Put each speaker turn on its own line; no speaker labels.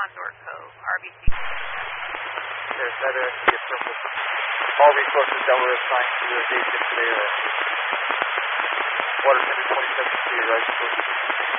Condor Cove, RBC.
There's another affirmative. All resources that were assigned to the day shift today are water tender 27 to your right.